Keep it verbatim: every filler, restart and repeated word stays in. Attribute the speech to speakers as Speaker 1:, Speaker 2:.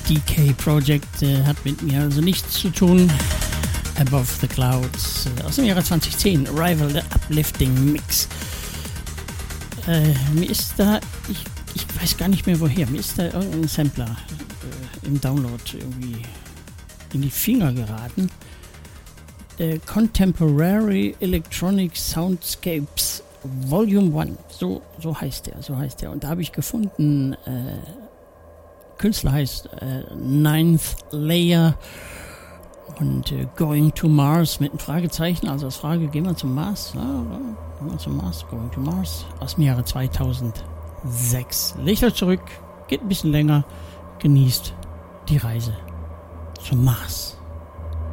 Speaker 1: D K Project äh, hat mit mir also nichts zu tun. Above the Clouds äh, aus dem Jahre zwanzig zehn, Arrival, the Uplifting Mix. Äh, mir ist da, ich, ich weiß gar nicht mehr woher, mir ist da irgendein Sampler äh, im Download irgendwie in die Finger geraten. Äh, Contemporary Electronic Soundscapes Volume eins, so, so heißt der, so heißt der. Und da habe ich gefunden, äh, Künstler heißt äh, Ninth Layer und äh, Going to Mars mit einem Fragezeichen, also als Frage, gehen wir zum Mars? Ja, gehen wir zum Mars, Going to Mars, aus dem Jahre zweitausendsechs. Legt euch zurück, geht ein bisschen länger, genießt die Reise zum Mars.